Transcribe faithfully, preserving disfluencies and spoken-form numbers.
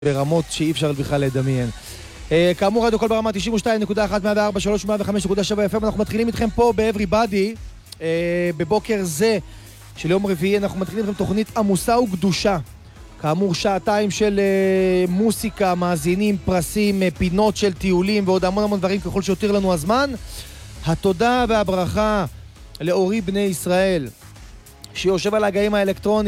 ברמות שאי אפשר בכלל לדמיין. כאמור, רדיו כל ברמה תשעים ושתיים נקודה אחת, מאה וארבע נקודה שלוש, מאה וחמש נקודה שבע אף אם. אנחנו מתחילים איתכם פה ב-Everybody. בבוקר זה של יום רביעי אנחנו מתחילים איתכם תוכנית עמוסה וקדושה. כאמור, שעתיים של מוסיקה, מאזינים, פרסים, פינות של טיולים ועוד המון המון דברים ככל שיותר לנו הזמן. התודה והברכה לאורי בני ישראל שיושב על הגאים האלקטרונים